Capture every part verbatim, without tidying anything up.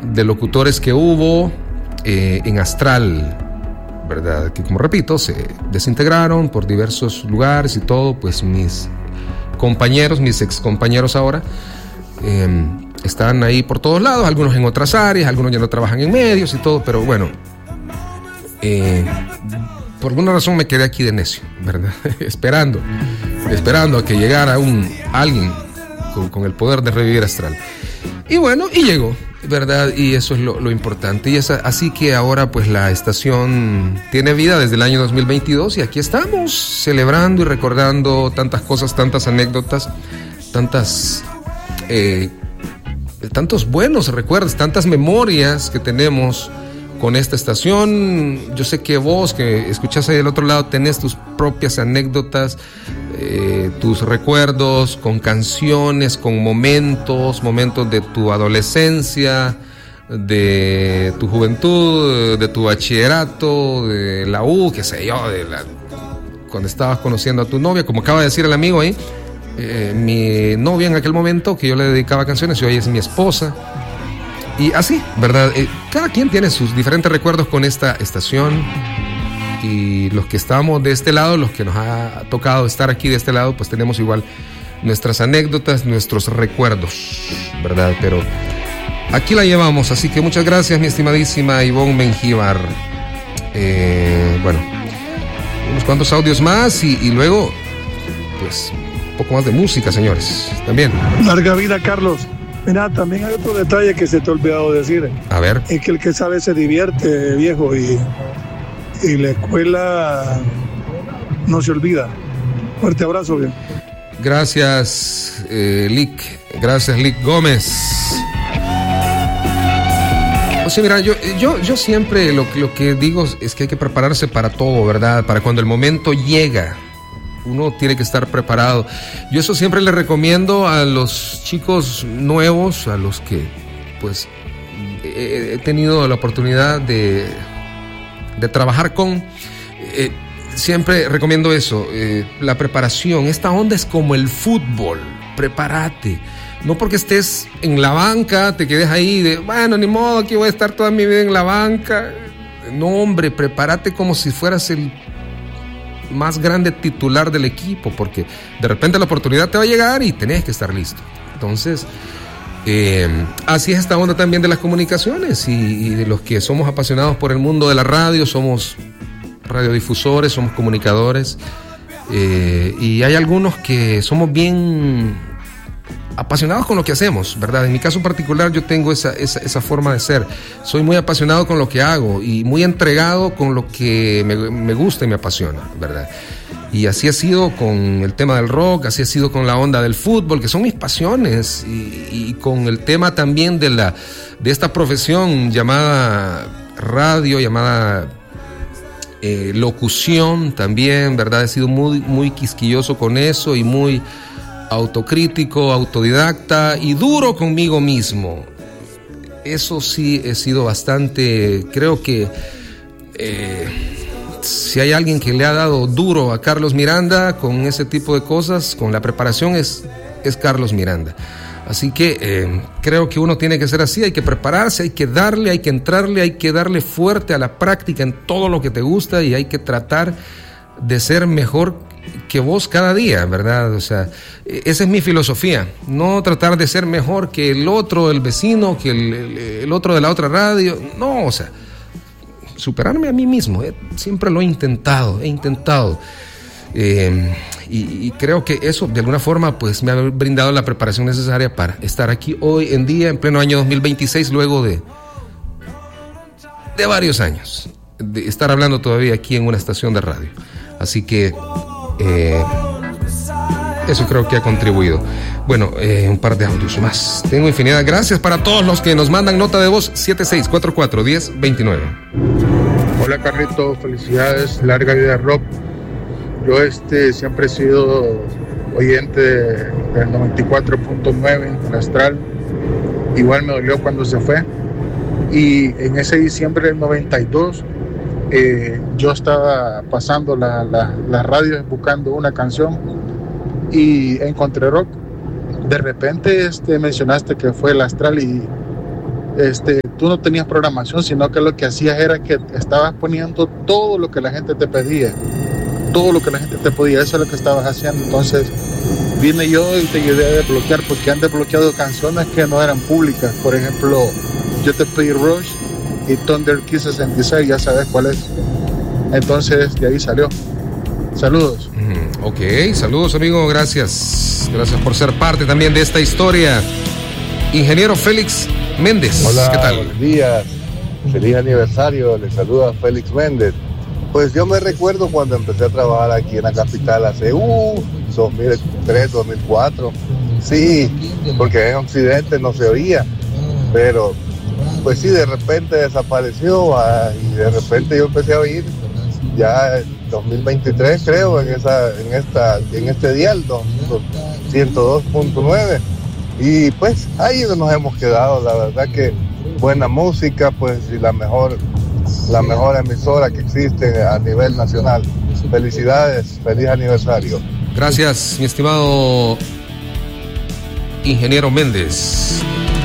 de locutores que hubo eh, en Astral, ¿verdad? Que, como repito, se desintegraron por diversos lugares y todo. Pues mis compañeros, mis ex compañeros ahora eh, están ahí por todos lados, algunos en otras áreas, algunos ya no trabajan en medios y todo, pero bueno, eh, por alguna razón me quedé aquí de necio, ¿verdad? esperando, esperando a que llegara un alguien con, con el poder de revivir Astral. Y bueno, y llegó, ¿verdad? Y eso es lo, lo importante. Y es así que ahora pues la estación tiene vida desde el año dos mil veintidós y aquí estamos celebrando y recordando tantas cosas, tantas anécdotas, tantas eh, tantos buenos recuerdos, tantas memorias que tenemos con esta estación. Yo sé que vos que escuchás ahí del otro lado tenés tus propias anécdotas, eh, tus recuerdos con canciones, con momentos, momentos de tu adolescencia, de tu juventud, de tu bachillerato, de la U, qué sé yo, de la, cuando estabas conociendo a tu novia, como acaba de decir el amigo ahí, eh, mi novia en aquel momento, que yo le dedicaba canciones y hoy es mi esposa. Y así, ¿verdad? Eh, cada quien tiene sus diferentes recuerdos con esta estación. Y los que estamos de este lado, los que nos ha tocado estar aquí de este lado, pues tenemos igual nuestras anécdotas, nuestros recuerdos, ¿verdad? Pero aquí la llevamos, así que muchas gracias, mi estimadísima Ivonne Mengíbar. Eh, bueno, unos cuantos audios más y, y luego, pues, un poco más de música, señores, también. Larga vida, Carlos. Mira, también hay otro detalle que se te ha olvidado decir. A ver. Es que el que sabe se divierte, viejo, y, y la escuela no se olvida. Fuerte abrazo, bien. Gracias, eh, Lick. Gracias, Lick Gómez. O sea, mira, yo, yo, yo siempre lo, lo que digo es que hay que prepararse para todo, ¿verdad? Para cuando el momento llega. Uno tiene que estar preparado. Yo eso siempre le recomiendo a los chicos nuevos, a los que pues he, he tenido la oportunidad de, de trabajar con. Eh, siempre recomiendo eso, eh, la preparación. Esta onda es como el fútbol. Prepárate. No porque estés en la banca, te quedes ahí de, bueno, ni modo, aquí voy a estar toda mi vida en la banca. No, hombre, prepárate como si fueras el más grande titular del equipo, porque de repente la oportunidad te va a llegar y tenés que estar listo. Entonces, eh, así es esta onda también de las comunicaciones y, y de los que somos apasionados por el mundo de la radio, somos radiodifusores, somos comunicadores, eh, y hay algunos que somos bien apasionados con lo que hacemos, ¿verdad? En mi caso particular yo tengo esa, esa, esa forma de ser. Soy muy apasionado con lo que hago y muy entregado con lo que me, me gusta y me apasiona, ¿verdad? Y así ha sido con el tema del rock, así ha sido con la onda del fútbol, que son mis pasiones, y, y con el tema también de, la, de esta profesión llamada radio, llamada eh, locución también, ¿verdad? He sido muy, muy quisquilloso con eso y muy autocrítico, autodidacta y duro conmigo mismo. Eso sí he sido bastante, creo que eh, si hay alguien que le ha dado duro a Carlos Miranda con ese tipo de cosas, con la preparación, es, es Carlos Miranda. Así que eh, creo que uno tiene que ser así, hay que prepararse, hay que darle, hay que entrarle, hay que darle fuerte a la práctica en todo lo que te gusta y hay que tratar de ser mejor que vos cada día, ¿verdad? O sea, esa es mi filosofía, no tratar de ser mejor que el otro, el vecino, que el, el, el otro de la otra radio, no, o sea, superarme a mí mismo, eh, siempre lo he intentado, he intentado, eh, y, y creo que eso de alguna forma pues me ha brindado la preparación necesaria para estar aquí hoy en día, en pleno año dos mil veintiséis, luego de, de varios años, de estar hablando todavía aquí en una estación de radio, así que Eh, eso creo que ha contribuido. Bueno, eh, un par de audios más. Tengo infinidad. Gracias para todos los que nos mandan nota de voz. Siete seis cuatro cuatro, uno cero dos nueve. Hola, Carlito, felicidades, larga vida rock. Yo este siempre he sido oyente del noventa y cuatro punto nueve en Astral. Igual me dolió cuando se fue. Y en ese diciembre del noventa y dos Eh, yo estaba pasando la, la, la radio buscando una canción y encontré rock. De repente este, mencionaste que fue el Astral y, este, tú no tenías programación, sino que lo que hacías era que estabas poniendo todo lo que la gente te pedía, todo lo que la gente te pedía, eso es lo que estabas haciendo. Entonces vine yo y te ayudé a desbloquear, porque han desbloqueado canciones que no eran públicas. Por ejemplo, yo te pedí Rush y Thunder Kiss sesenta y seis, ya sabes cuál es. Entonces de ahí salió. Saludos. Mm, ok, saludos amigo, gracias. Gracias por ser parte también de esta historia. Ingeniero Félix Méndez. Hola, ¿qué tal? Buenos días, feliz aniversario, les saluda Félix Méndez. Pues yo me recuerdo cuando empecé a trabajar aquí en la capital hace uh, dos mil tres, dos mil cuatro. Sí, porque en Occidente no se oía, pero pues sí, de repente desapareció ah, y de repente yo empecé a oír ya en dos mil veintitrés, creo, en esa en esta en este dial ciento dos punto nueve, y pues ahí nos hemos quedado. La verdad que buena música, pues, y la mejor la mejor emisora que existe a nivel nacional. Felicidades, feliz aniversario. Gracias, mi estimado Ingeniero Méndez.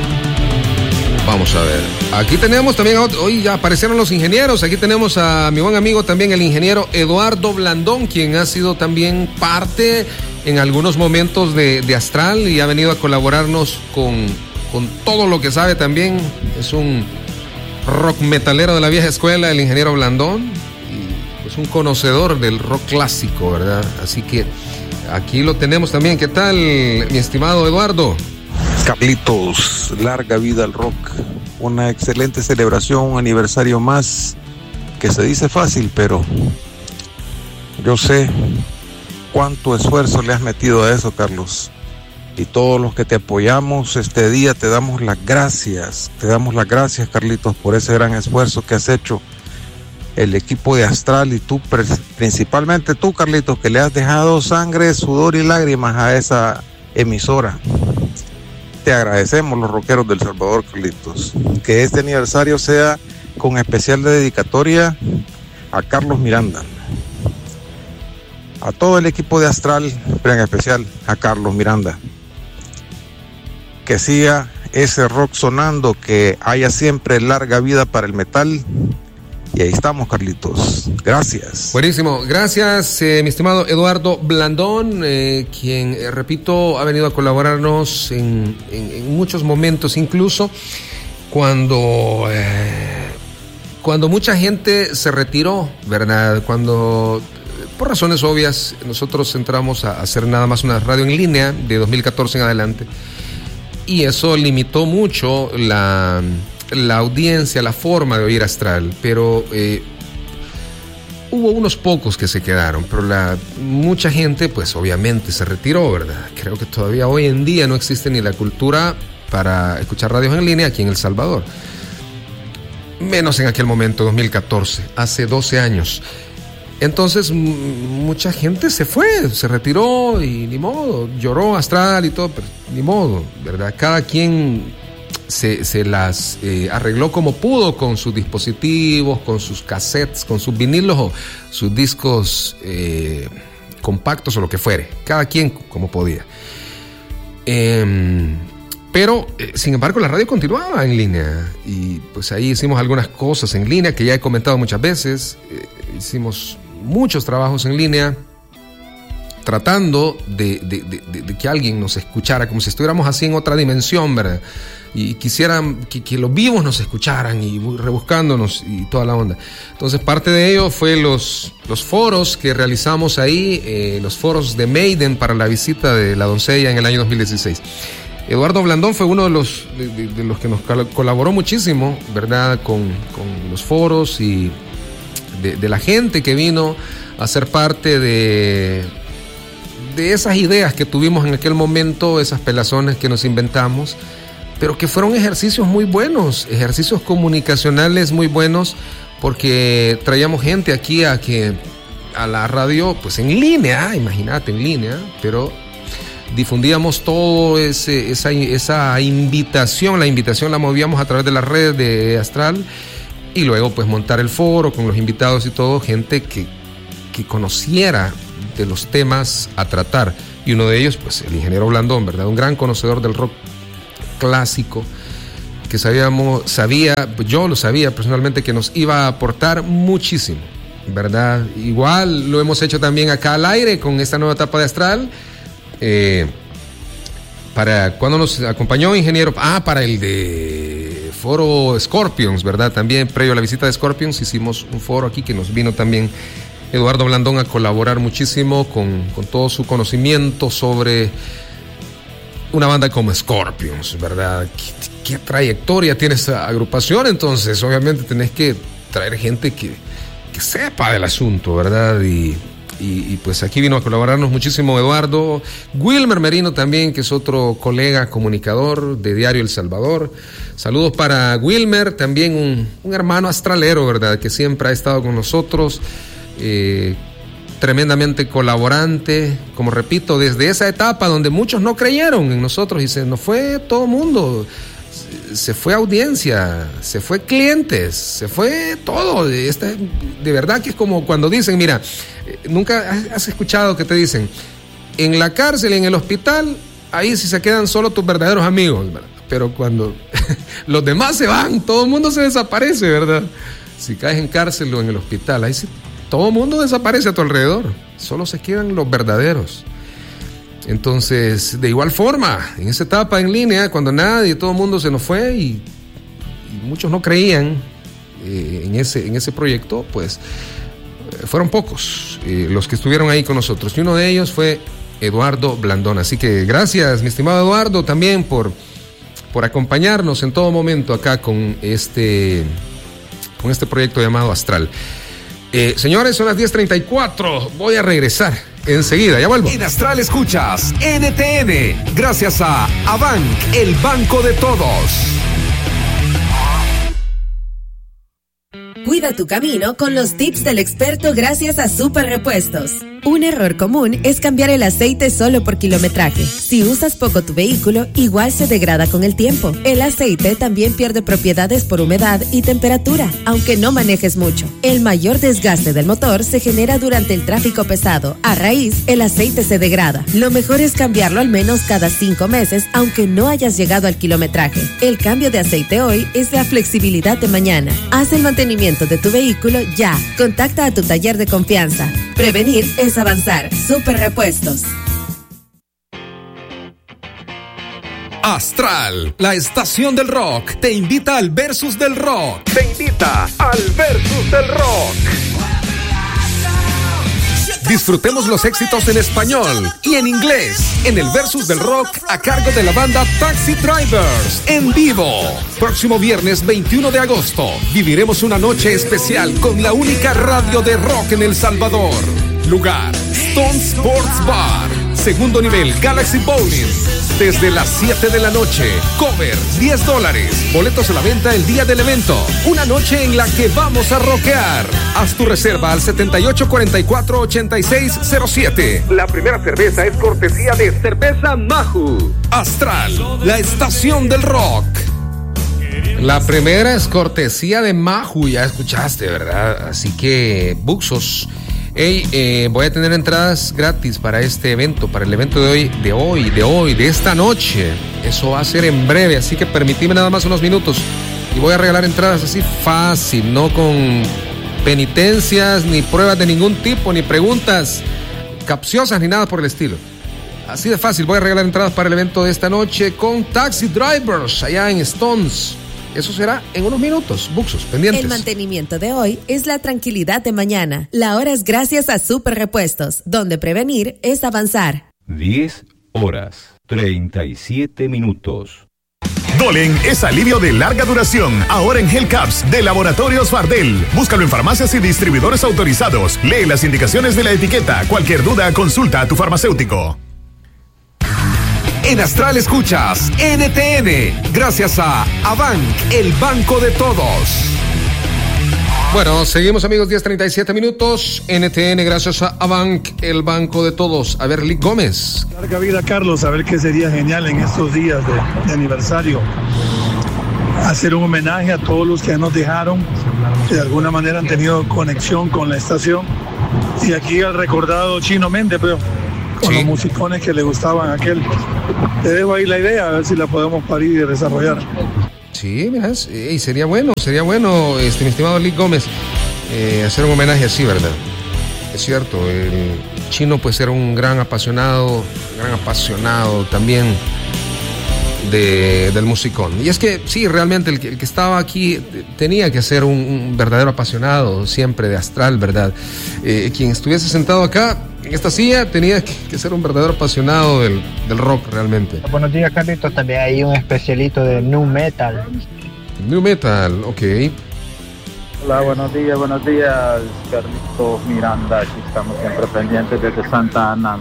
Vamos a ver, aquí tenemos también, hoy ya aparecieron los ingenieros, aquí tenemos a mi buen amigo también el ingeniero Eduardo Blandón, quien ha sido también parte en algunos momentos de, de Astral y ha venido a colaborarnos con, con todo lo que sabe también. Es un rock metalero de la vieja escuela, el ingeniero Blandón, y es un conocedor del rock clásico, ¿verdad? Así que aquí lo tenemos también. ¿Qué tal, mi estimado Eduardo? Carlitos, larga vida al rock, una excelente celebración, un aniversario más, que se dice fácil, pero yo sé cuánto esfuerzo le has metido a eso, Carlos, y todos los que te apoyamos este día te damos las gracias, te damos las gracias, Carlitos, por ese gran esfuerzo que has hecho, el equipo de Astral y tú, principalmente tú, Carlitos, que le has dejado sangre, sudor y lágrimas a esa emisora. Te agradecemos los rockeros del Salvador, Carlitos. Que este aniversario sea con especial dedicatoria a Carlos Miranda, a todo el equipo de Astral, pero en especial a Carlos Miranda. Que siga ese rock sonando, que haya siempre larga vida para el metal. Y ahí estamos, Carlitos. Gracias. Buenísimo. Gracias, eh, mi estimado Eduardo Blandón, eh, quien, eh, repito, ha venido a colaborarnos en, en, en muchos momentos, incluso cuando, eh, cuando mucha gente se retiró, ¿verdad? Cuando, por razones obvias, nosotros entramos a hacer nada más una radio en línea de dos mil catorce en adelante. Y eso limitó mucho la... la audiencia, la forma de oír Astral, pero eh, hubo unos pocos que se quedaron, pero la mucha gente pues obviamente se retiró, ¿verdad? Creo que todavía hoy en día no existe ni la cultura para escuchar radios en línea aquí en El Salvador, menos en aquel momento, dos mil catorce, hace doce años. Entonces m- mucha gente se fue, se retiró y ni modo, lloró Astral y todo, pero ni modo, ¿verdad? Cada quien Se, se las eh, arregló como pudo con sus dispositivos, con sus cassettes, con sus vinilos o sus discos eh, compactos o lo que fuere. Cada quien como podía. Eh, pero, eh, sin embargo, la radio continuaba en línea. Y pues ahí hicimos algunas cosas en línea que ya he comentado muchas veces. Eh, hicimos muchos trabajos en línea tratando de, de, de, de, de que alguien nos escuchara, como si estuviéramos así en otra dimensión, ¿verdad? Y quisieran que, que los vivos nos escucharan y rebuscándonos y toda la onda. Entonces parte de ello fue los, los foros que realizamos ahí, eh, los foros de Maiden para la visita de la doncella en el año dos mil dieciséis. Eduardo Blandón fue uno de los, de, de, de los que nos colaboró muchísimo, ¿verdad? Con, con los foros y de, de la gente que vino a ser parte de... de esas ideas que tuvimos en aquel momento, esas pelazones que nos inventamos, pero que fueron ejercicios muy buenos, ejercicios comunicacionales muy buenos, porque traíamos gente aquí a que a la radio, pues en línea, imagínate, en línea, pero difundíamos todo ese, esa, esa invitación, la invitación la movíamos a través de las redes de Astral, y luego pues montar el foro con los invitados y todo, gente que, que conociera de los temas a tratar, y uno de ellos pues el ingeniero Blandón, ¿verdad? Un gran conocedor del rock clásico, que sabíamos, sabía, yo lo sabía personalmente, que nos iba a aportar muchísimo, ¿verdad? Igual lo hemos hecho también acá al aire con esta nueva etapa de Astral. Eh, para cuando nos acompañó ingeniero, ah, para el de foro Scorpions, ¿verdad? También previo a la visita de Scorpions hicimos un foro aquí que nos vino también Eduardo Blandón a colaborar muchísimo con, con todo su conocimiento sobre una banda como Scorpions, ¿verdad? ¿Qué, qué trayectoria tiene esa agrupación? Entonces, obviamente tenés que traer gente que, que sepa del asunto, ¿verdad? Y, y, y pues aquí vino a colaborarnos muchísimo Eduardo. Wilmer Merino también, que es otro colega comunicador de Diario El Salvador. Saludos para Wilmer, también un, un hermano astralero, ¿verdad? Que siempre ha estado con nosotros. Eh, tremendamente colaborante, como repito, desde esa etapa donde muchos no creyeron en nosotros y se nos fue todo mundo, se, se fue audiencia, se fue clientes, se fue todo. Esta, de verdad que es como cuando dicen, mira, nunca has escuchado que te dicen, en la cárcel, en el hospital, ahí sí se quedan solo tus verdaderos amigos, ¿verdad? Pero cuando los demás se van, todo el mundo se desaparece, ¿verdad? Si caes en cárcel o en el hospital, ahí sí todo el mundo desaparece a tu alrededor, solo se quedan los verdaderos. Entonces, de igual forma, en esa etapa en línea, cuando nadie, todo el mundo se nos fue y, y muchos no creían eh, en, ese, en ese proyecto, pues eh, fueron pocos eh, los que estuvieron ahí con nosotros. Y uno de ellos fue Eduardo Blandón. Así que gracias, mi estimado Eduardo, también por, por acompañarnos en todo momento acá con este, con este proyecto llamado Astral. Eh, señores, son las diez treinta y cuatro. Voy a regresar enseguida, ya vuelvo. En Astral escuchas N T N, gracias a Abank, el banco de todos. Cuida tu camino con los tips del experto gracias a Super Repuestos. Un error común es cambiar el aceite solo por kilometraje. Si usas poco tu vehículo, igual se degrada con el tiempo. El aceite también pierde propiedades por humedad y temperatura, aunque no manejes mucho. El mayor desgaste del motor se genera durante el tráfico pesado. A raíz, el aceite se degrada. Lo mejor es cambiarlo al menos cada cinco meses, aunque no hayas llegado al kilometraje. El cambio de aceite hoy es la flexibilidad de mañana. Haz el mantenimiento de tu vehículo ya. Contacta a tu taller de confianza. Prevenir es avanzar. Super Repuestos. Astral, la estación del rock, te invita al Versus del Rock. Te invita al Versus del Rock. Disfrutemos los éxitos en español y en inglés en el Versus del Rock a cargo de la banda Taxi Drivers en vivo. Próximo viernes veintiuno de agosto viviremos una noche especial con la única radio de rock en El Salvador. Lugar, Stone Sports Bar. Segundo nivel, Galaxy Bowling. Desde las siete de la noche. Cover, diez dólares. Boletos a la venta el día del evento. Una noche en la que vamos a rockear. Haz tu reserva al setenta y ocho cuarenta y cuatro ochenta y seis cero siete. La primera cerveza es cortesía de Cerveza Maju. Astral, la estación del rock. La primera es cortesía de Maju, ya escuchaste, ¿verdad? Así que, Buxos. Hey, eh, voy a tener entradas gratis para este evento, para el evento de hoy, de hoy, de hoy, de esta noche. Eso va a ser en breve, así que permitime nada más unos minutos. Y voy a regalar entradas así fácil, no con penitencias, ni pruebas de ningún tipo, ni preguntas capciosas, ni nada por el estilo. Así de fácil, voy a regalar entradas para el evento de esta noche con Taxi Drivers, allá en Stones. Eso será en unos minutos. Buxos, pendientes. El mantenimiento de hoy es la tranquilidad de mañana. La hora es gracias a Super Repuestos, donde prevenir es avanzar. diez horas, treinta y siete minutos. Dolen es alivio de larga duración. Ahora en Hellcaps de Laboratorios Fardel. Búscalo en farmacias y distribuidores autorizados. Lee las indicaciones de la etiqueta. Cualquier duda, consulta a tu farmacéutico. En Astral escuchas N T N, gracias a Abank, el banco de todos. Bueno, seguimos amigos, diez treinta y siete minutos. N T N, gracias a Abank, el banco de todos. A ver, Lick Gómez. Larga vida, Carlos. A ver qué sería genial en estos días de, de aniversario. Hacer un homenaje a todos los que nos dejaron, que de alguna manera han tenido conexión con la estación. Y aquí al recordado Chino Méndez, pero con sí. Los musicones que le gustaban a aquel. Te dejo ahí la idea, a ver si la podemos parir y desarrollar. Sí, mira, y sería bueno, sería bueno, este, mi estimado Lick Gómez, eh, hacer un homenaje así, ¿verdad? Es cierto, el Chino pues era un gran apasionado, gran apasionado también de, del musicón. Y es que sí, realmente el que, el que estaba aquí tenía que ser un, un verdadero apasionado siempre de Astral, ¿verdad? Eh, quien estuviese sentado acá en esta silla tenía que, que ser un verdadero apasionado del, del rock realmente. Buenos días, Carlitos. También hay un especialito de nu metal. Nu metal, ok. Hola, buenos días, buenos días, Carlitos Miranda. Aquí estamos siempre pendientes desde Santa Ana.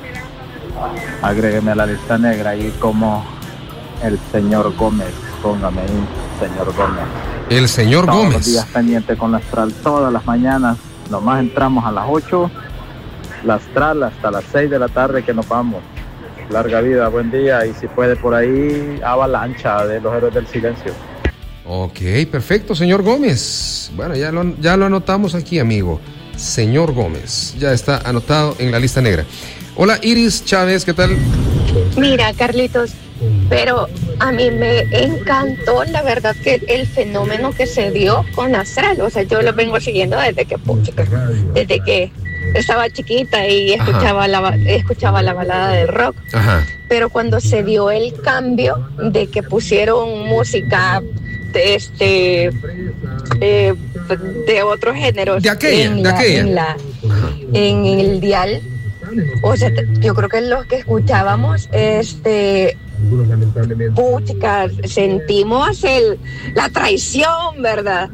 Agrégueme a la lista negra ahí como el señor Gómez. Póngame ahí, señor Gómez. El señor Todos Gómez. Todos los días pendiente con la Astral todas las mañanas. Nomás entramos a las ocho. La Astral hasta las seis de la tarde que nos vamos. Larga vida, buen día. Y si puede por ahí, avalancha de los Héroes del Silencio. Ok, perfecto, señor Gómez. Bueno, ya lo, ya lo anotamos aquí, amigo. Señor Gómez, ya está anotado en la lista negra. Hola, Iris Chávez, ¿qué tal? Mira, Carlitos, pero a mí me encantó, la verdad, que el fenómeno que se dio con Astral. O sea, yo lo vengo siguiendo desde que, puchica, desde que estaba chiquita y escuchaba la, escuchaba la balada del rock. Ajá. Pero cuando se dio el cambio de que pusieron música de este eh, de otros géneros de aquella, en, de la, aquella. en la en el dial, o sea, yo creo que los que escuchábamos este puchica, sentimos el la traición, ¿verdad?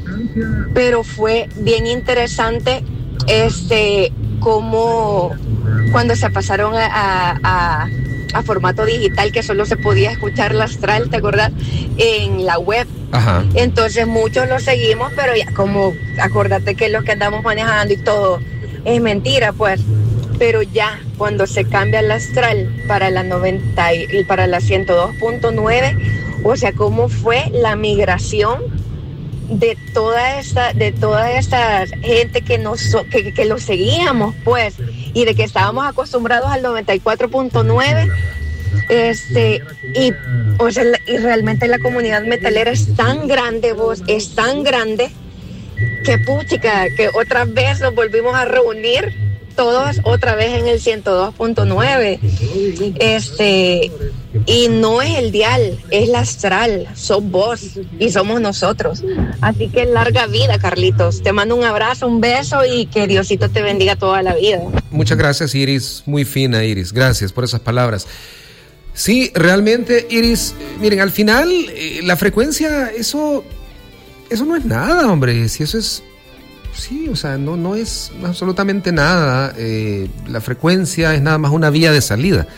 Pero fue bien interesante este como cuando se pasaron a, a, a a formato digital, que solo se podía escuchar la Astral, ¿te acuerdas? En la web. Ajá. Entonces muchos lo seguimos, pero ya como, acordate que lo que andamos manejando y todo es mentira, pues. Pero ya cuando se cambia la Astral para la noventa y para la ciento dos punto nueve, o sea, cómo fue la migración de toda esta de toda esta gente que nos que, que lo seguíamos, pues, y de que estábamos acostumbrados al noventa y cuatro punto nueve, este y o sea, y realmente la comunidad metalera es tan grande, vos, es tan grande que puchica, que otra vez nos volvimos a reunir todos otra vez en el ciento dos punto nueve. Este, y no es el dial, es la Astral, sos vos y somos nosotros. Así que larga vida, Carlitos. Te mando un abrazo, un beso y que Diosito te bendiga toda la vida. Muchas gracias, Iris. Muy fina, Iris. Gracias por esas palabras. Sí, realmente, Iris, miren, al final, eh, la frecuencia, eso, eso no es nada, hombre. Si eso es... Sí, o sea, no, no es absolutamente nada. Eh, la frecuencia es nada más una vía de salida.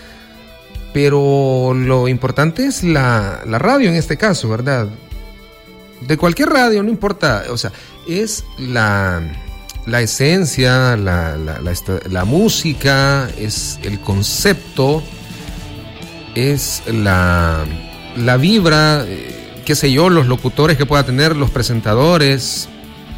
Pero lo importante es la, la radio en este caso, ¿verdad? De cualquier radio, no importa. O sea, es la, la esencia, la, la, la, la música, es el concepto, es la, la vibra, eh, qué sé yo, los locutores que pueda tener, los presentadores...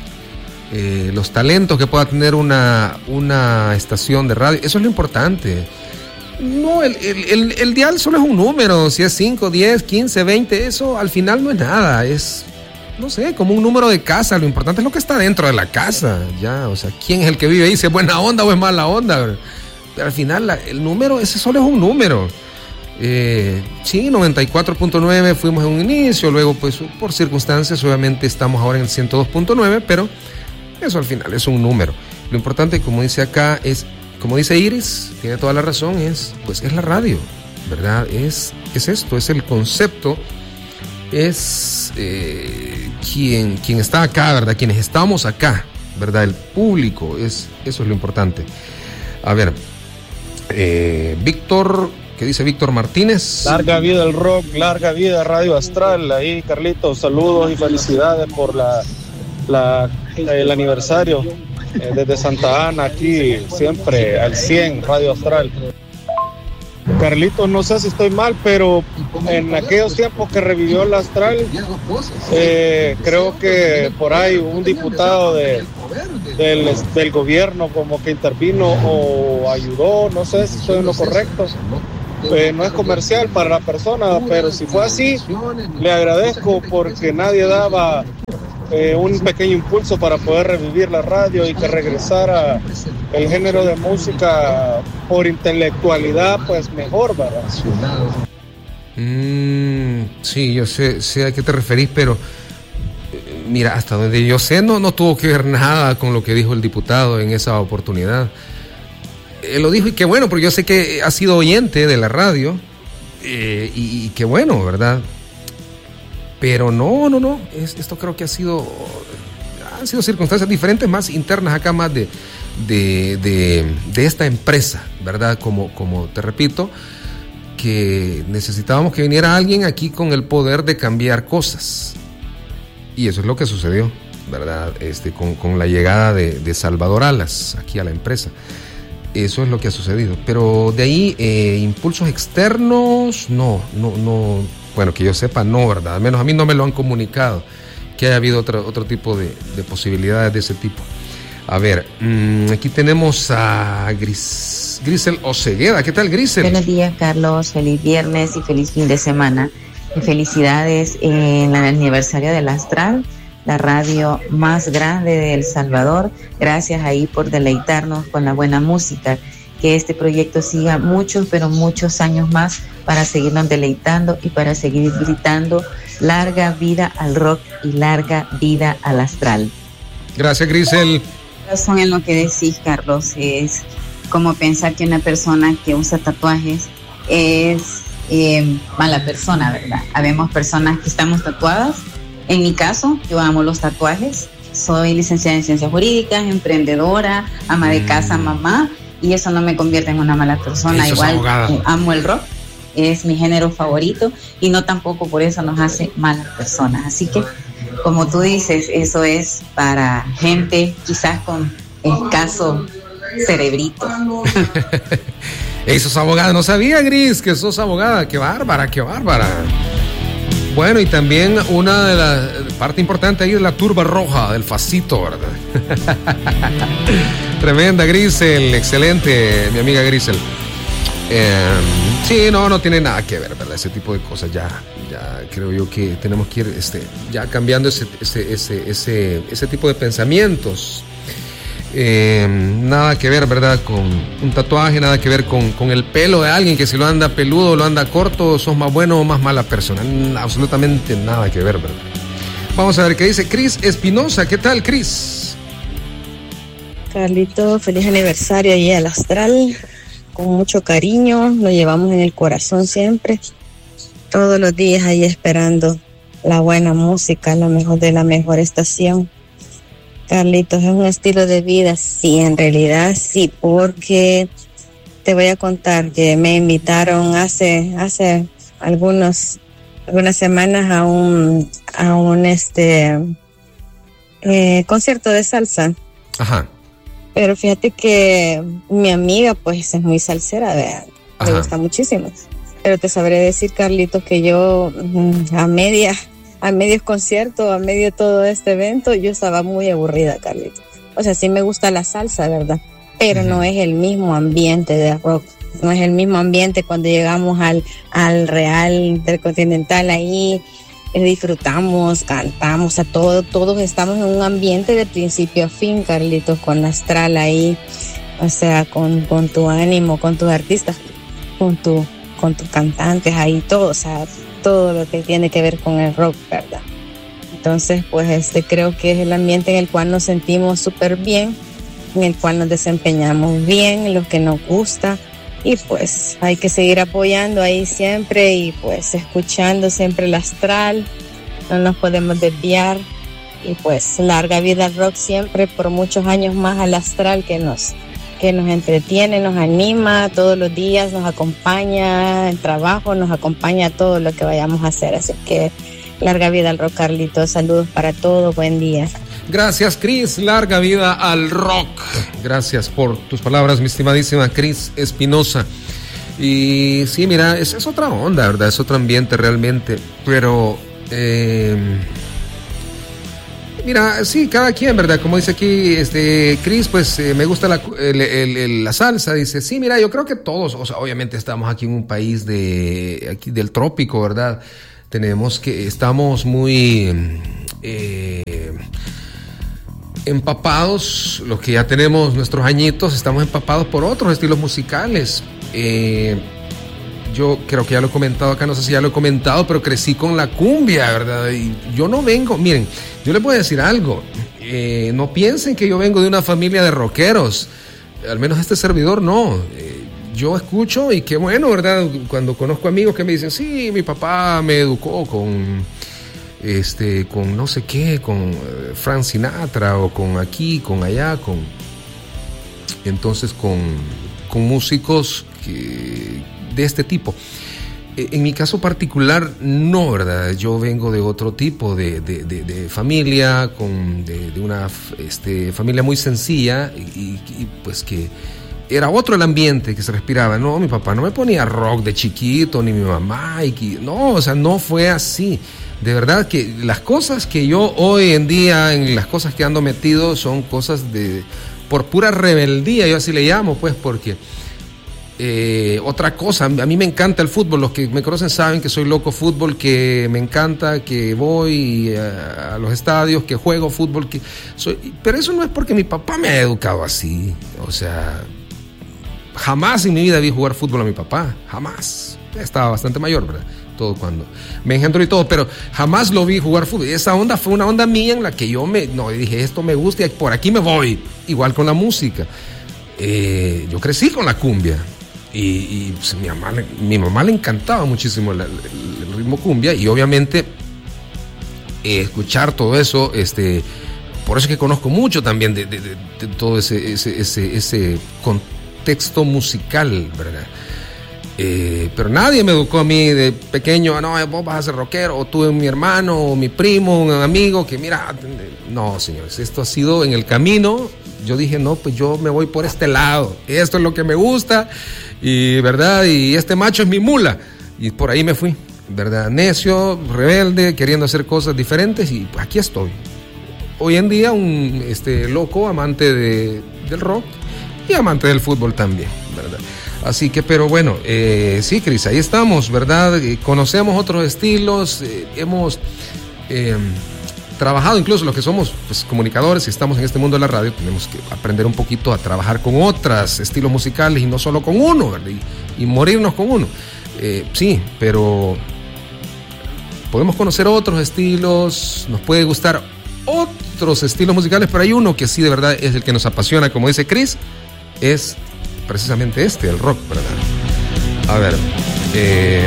Eh, los talentos que pueda tener una, una estación de radio, eso es lo importante. No, el, el, el, el dial solo es un número, si es cinco, diez, quince, veinte, eso al final no es nada, es, no sé, como un número de casa. Lo importante es lo que está dentro de la casa, ya, o sea, quién es el que vive ahí, si es buena onda o es mala onda. Pero al final la, el número, ese solo es un número. Eh, sí, noventa y cuatro punto nueve fuimos en un inicio, luego pues por circunstancias obviamente estamos ahora en el ciento dos punto nueve, pero eso al final es un número. Lo importante, como dice acá, es, como dice Iris, tiene toda la razón, es, pues es la radio, ¿verdad? Es, es esto, es el concepto, es eh, quien, quien está acá, ¿verdad? Quienes estamos acá, ¿verdad? El público, es, eso es lo importante. A ver, eh, Víctor, ¿qué dice Víctor Martínez? Larga vida el rock, larga vida Radio Astral. Ahí, Carlitos, saludos y felicidades por la... La, el aniversario eh, desde Santa Ana, aquí siempre al cien, Radio Astral. Carlitos, no sé si estoy mal, pero en aquellos tiempos que revivió la Astral, eh, creo que por ahí un diputado de, del, del gobierno como que intervino o ayudó, no sé si estoy en lo correcto, eh, no es comercial para la persona, pero si fue así, le agradezco porque nadie daba eh, un pequeño impulso para poder revivir la radio y que regresara el género de música por intelectualidad, pues mejor, ¿verdad? Mm, sí, yo sé, sé a qué te referís, pero eh, mira, hasta donde yo sé, no, no tuvo que ver nada con lo que dijo el diputado en esa oportunidad. Él lo dijo y qué bueno, porque yo sé que ha sido oyente de la radio eh, y, y qué bueno, ¿verdad? Pero no, no, no, es, esto creo que ha sido, han sido circunstancias diferentes, más internas acá, más de, de, de, de esta empresa, ¿verdad? Como, como te repito, que necesitábamos que viniera alguien aquí con el poder de cambiar cosas. Y eso es lo que sucedió, ¿verdad? Este, con, con la llegada de, de Salvador Alas aquí a la empresa. Eso es lo que ha sucedido. Pero de ahí, eh, impulsos externos, no, no, no. Bueno, que yo sepa, no, ¿verdad? Al menos a mí no me lo han comunicado, que haya habido otro, otro tipo de, de posibilidades de ese tipo. A ver, mmm, aquí tenemos a Gris, Grisel Ocegueda. ¿Qué tal, Grisel? Buenos días, Carlos. Feliz viernes y feliz fin de semana. Y felicidades en el aniversario del Astral, la radio más grande de El Salvador. Gracias ahí por deleitarnos con la buena música. Que este proyecto siga muchos, pero muchos años más para seguirnos deleitando y para seguir gritando larga vida al rock y larga vida al Astral. Gracias, Grisel. Razón en lo que decís, Carlos, es como pensar que una persona que usa tatuajes es eh, mala persona, ¿verdad? Habemos personas que estamos tatuadas. En mi caso, yo amo los tatuajes. Soy licenciada en Ciencias Jurídicas, emprendedora, ama de casa, mamá, y eso no me convierte en una mala persona. Eso igual eh, amo el rock, es mi género favorito, y no tampoco por eso nos hace malas personas. Así que, como tú dices, eso es para gente quizás con escaso cerebrito. Ey, sos abogada, no sabía, Gris, que sos abogada. Qué bárbara, qué bárbara. Bueno, y también una de las parte importante ahí de la turba roja, del facito, ¿verdad? Tremenda, Grisel, excelente, mi amiga Grisel. Eh, sí, no, no tiene nada que ver, ¿verdad? Ese tipo de cosas ya, ya creo yo que tenemos que ir este, ya cambiando ese, ese, ese, ese, ese tipo de pensamientos. Eh, nada que ver, ¿verdad? Con un tatuaje, nada que ver con, con el pelo de alguien, que si lo anda peludo o lo anda corto, sos más bueno o más mala persona. Absolutamente nada que ver, ¿verdad? Vamos a ver qué dice Cris Espinosa. ¿Qué tal, Cris? Carlito, feliz aniversario ahí al Astral. Con mucho cariño, lo llevamos en el corazón siempre. Todos los días ahí esperando la buena música, lo mejor de la mejor estación. Carlitos, es un estilo de vida, sí, en realidad sí, porque te voy a contar que me invitaron hace hace algunos algunas semanas a un a un este eh, concierto de salsa. Ajá. Pero fíjate que mi amiga pues es muy salsera, ¿verdad? Me gusta muchísimo. Pero te sabré decir, Carlitos, que yo a media a medio concierto, a medio de todo este evento, yo estaba muy aburrida, Carlitos. O sea, sí me gusta la salsa, ¿verdad? Pero uh-huh. no es el mismo ambiente de rock. No es el mismo ambiente cuando llegamos al, al Real Intercontinental ahí, eh, disfrutamos, cantamos, a todo, todos estamos en un ambiente de principio a fin, Carlitos, con la Astral ahí, o sea, con, con tu ánimo, con tus artistas, con tu, con tus cantantes ahí, todo, o sea, todo lo que tiene que ver con el rock, ¿verdad? Entonces, pues este creo que es el ambiente en el cual nos sentimos súper bien, en el cual nos desempeñamos bien, en lo que nos gusta, y pues hay que seguir apoyando ahí siempre y pues escuchando siempre el Astral, no nos podemos desviar, y pues larga vida al rock siempre, por muchos años más al Astral que nos que nos entretiene, nos anima todos los días, nos acompaña en trabajo, nos acompaña todo lo que vayamos a hacer. Así que larga vida al rock, Carlitos. Saludos para todos, buen día. Gracias, Cris. Larga vida al rock. Gracias por tus palabras, mi estimadísima Cris Espinosa. Y sí, mira, es, es otra onda, ¿verdad? Es otro ambiente realmente, pero... Eh, Mira, sí, cada quien, ¿verdad? Como dice aquí este Chris, pues eh, me gusta la, el, el, el, la salsa. Dice, sí, mira, yo creo que todos, o sea, obviamente estamos aquí en un país de aquí del trópico, ¿verdad? Tenemos que, estamos muy eh, empapados, los que ya tenemos nuestros añitos, estamos empapados por otros estilos musicales. Eh, yo creo que ya lo he comentado acá, no sé si ya lo he comentado, pero crecí con la cumbia, ¿verdad? Y yo no vengo, miren, yo les voy a decir algo, eh, no piensen que yo vengo de una familia de rockeros, al menos este servidor no, eh, yo escucho y qué bueno, ¿verdad? Cuando conozco amigos que me dicen, sí, mi papá me educó con, este, con no sé qué, con Frank Sinatra o con aquí, con allá, con, entonces con, con músicos que de este tipo. En mi caso particular, no, ¿verdad? Yo vengo de otro tipo de, de, de, de familia, con, de, de una este, familia muy sencilla y, y pues que era otro el ambiente que se respiraba. No, mi papá no me ponía rock de chiquito, ni mi mamá, y que, no, o sea, no fue así. De verdad que las cosas que yo hoy en día, en las cosas que ando metido, son cosas de, por pura rebeldía, yo así le llamo, pues, porque Eh, otra cosa, a mí me encanta el fútbol, los que me conocen saben que soy loco fútbol, que me encanta, que voy a, a los estadios, que juego fútbol, que soy, pero eso no es porque mi papá me ha educado así, o sea, jamás en mi vida vi jugar fútbol a mi papá, jamás, estaba bastante mayor, ¿verdad? Todo cuando me engendró y todo, pero jamás lo vi jugar fútbol. Esa onda fue una onda mía en la que yo me, no, dije, esto me gusta y por aquí me voy, igual con la música. Eh, yo crecí con la cumbia. Y, y pues, mi, mamá, mi mamá le encantaba muchísimo el, el, el ritmo cumbia y obviamente eh, escuchar todo eso, este, por eso es que conozco mucho también de, de, de, de todo ese, ese, ese, ese contexto musical, ¿verdad? Eh, pero nadie me educó a mí de pequeño, no, vos vas a ser rockero, o tuve mi hermano, o mi primo, un amigo que mira, no, señores, esto ha sido en el camino. Yo dije, no, pues yo me voy por este lado, esto es lo que me gusta, y verdad, y este macho es mi mula, y por ahí me fui, verdad, necio, rebelde, queriendo hacer cosas diferentes, y pues aquí estoy. Hoy en día un este loco amante de, del rock y amante del fútbol también, verdad. Así que, pero bueno, eh, sí, Cris, ahí estamos, verdad, eh, conocemos otros estilos, eh, hemos eh, trabajado, incluso los que somos pues, comunicadores y estamos en este mundo de la radio, tenemos que aprender un poquito a trabajar con otros estilos musicales y no solo con uno, ¿verdad? Y, y morirnos con uno. Eh, sí, pero podemos conocer otros estilos, nos puede gustar otros estilos musicales, pero hay uno que sí de verdad es el que nos apasiona, como dice Chris, es precisamente este, el rock, ¿verdad? A ver, eh...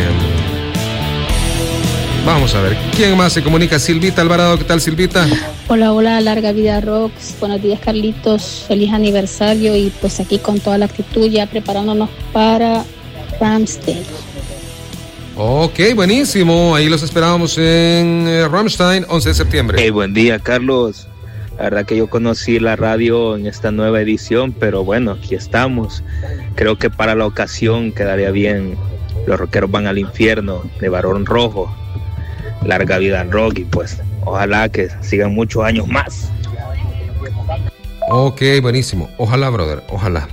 vamos a ver, ¿quién más se comunica? Silvita Alvarado, ¿qué tal, Silvita? Hola, hola, larga vida Rocks, buenos días Carlitos, feliz aniversario y pues aquí con toda la actitud ya preparándonos para Rammstein. Ok, buenísimo, ahí los esperábamos en eh, Rammstein, once de septiembre. Hey, buen día Carlos, la verdad que yo conocí la radio en esta nueva edición, pero bueno, aquí estamos, creo que para la ocasión quedaría bien Los Rockeros Van al Infierno de Barón Rojo. Larga vida al rock y pues ojalá que sigan muchos años más. Ok, buenísimo. Ojalá, brother, ojalá.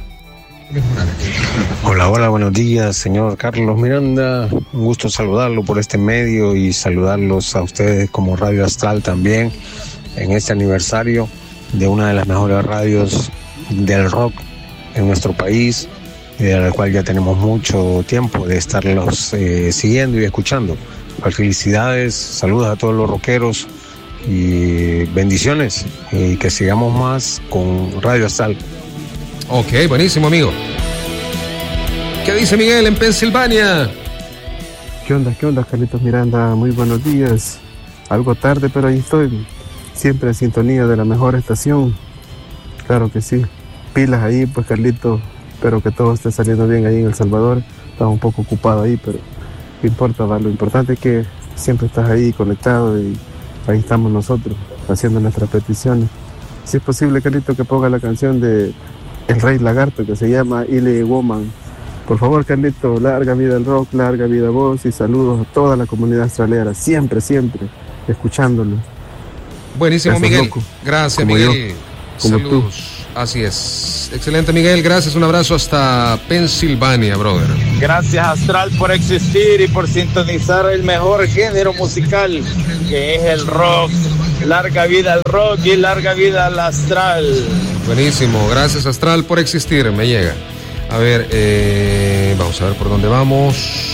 Hola, hola, buenos días, señor Carlos Miranda. Un gusto saludarlo por este medio y saludarlos a ustedes como Radio Astral también en este aniversario de una de las mejores radios del rock en nuestro país, de la cual ya tenemos mucho tiempo de estarlos eh, siguiendo y escuchando. Felicidades, saludos a todos los rockeros y bendiciones y que sigamos más con Radio Astral. Ok, buenísimo, amigo. ¿Qué dice Miguel en Pensilvania? ¿Qué onda, qué onda, Carlitos Miranda? Muy buenos días. Algo tarde, pero ahí estoy. Siempre en sintonía de la mejor estación. Claro que sí. Pilas ahí, pues, Carlitos. Espero que todo esté saliendo bien ahí en El Salvador. Estaba un poco ocupado ahí, pero no importa, ¿va? Lo importante es que siempre estás ahí conectado y ahí estamos nosotros haciendo nuestras peticiones. Si es posible, Carlitos, que ponga la canción de El Rey Lagarto, que se llama Ile Woman. Por favor, Carlitos, larga vida el rock, larga vida vos y saludos a toda la comunidad australiana, siempre, siempre, escuchándolo. Buenísimo, Miguel. Loco. Gracias, Como Miguel. yo, como Saludos. Tú. Así es. Excelente, Miguel. Gracias. Un abrazo hasta Pensilvania, brother. Gracias, Astral, por existir y por sintonizar el mejor género musical, que es el rock. Larga vida al rock y larga vida al Astral. Buenísimo. Gracias, Astral, por existir. Me llega. A ver, eh, vamos a ver por dónde vamos.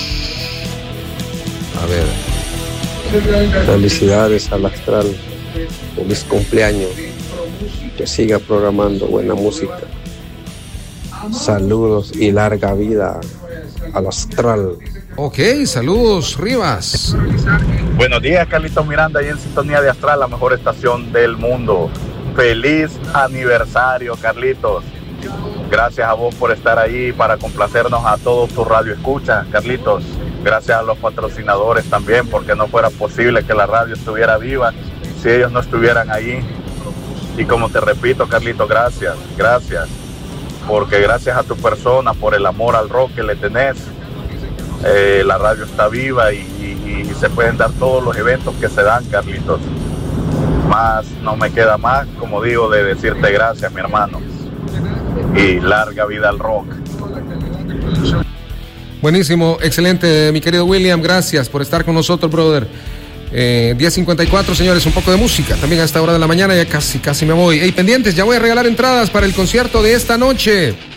A ver. Felicidades al Astral. Feliz cumpleaños. Que siga programando buena música. Saludos y larga vida al Astral. Ok, saludos, Rivas. Buenos días, Carlitos Miranda, y en sintonía de Astral, la mejor estación del mundo. Feliz aniversario, Carlitos. Gracias a vos por estar ahí para complacernos a todos tus radioescuchas, Carlitos. Gracias a los patrocinadores también, porque no fuera posible que la radio estuviera viva si ellos no estuvieran ahí. Y como te repito, Carlitos, gracias, gracias, porque gracias a tu persona, por el amor al rock que le tenés, eh, la radio está viva y, y, y se pueden dar todos los eventos que se dan, Carlitos. Más, no me queda más, como digo, de decirte gracias, mi hermano, y larga vida al rock. Buenísimo, excelente, mi querido William, gracias por estar con nosotros, brother. Eh, diez cincuenta y cuatro, señores, un poco de música también a esta hora de la mañana, ya casi, casi me voy. Hey, pendientes, ya voy a regalar entradas para el concierto de esta noche.